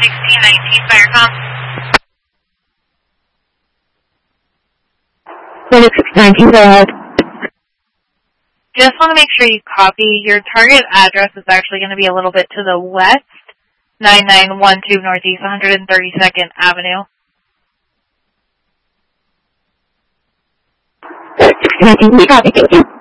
1619 Firecom. 2619, go ahead. Just want to make sure you copy. Your target address is actually going to be a little bit to the west, 9912 Northeast 132nd Avenue. 2619, copy, thank you.